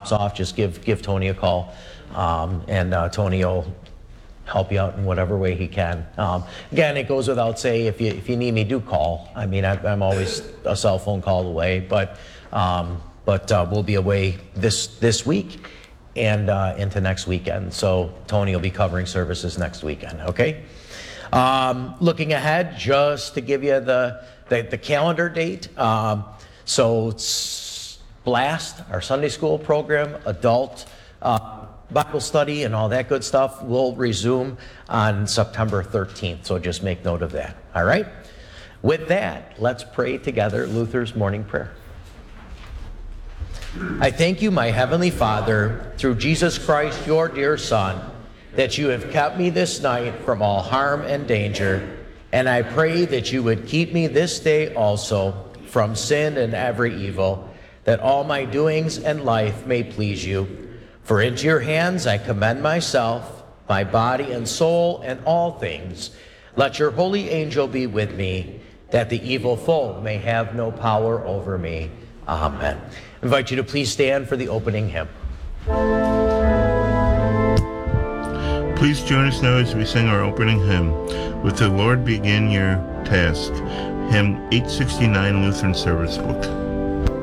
pops off, just give Tony a call, and Tony will help you out in whatever way he can. Again, it goes without saying, if you need me, do call. I mean, I'm always a cell phone call away, but we'll be away this week and into next weekend. So Tony will be covering services next weekend, okay? Looking ahead, just to give you the calendar date, so it's Blast, our Sunday school program, adult Bible study and all that good stuff will resume on September 13th, so just make note of that, all right? With that, let's pray together Luther's morning prayer. I thank you, my heavenly Father, through Jesus Christ, your dear Son, that you have kept me this night from all harm and danger, and I pray that you would keep me this day also from sin and every evil, that all my doings and life may please you. For into your hands I commend myself, my body and soul, and all things. Let your holy angel be with me, that the evil foe may have no power over me. Amen. I invite you to please stand for the opening hymn. Please join us now as we sing our opening hymn, With the Lord Begin Your Task, hymn 869, Lutheran Service Book.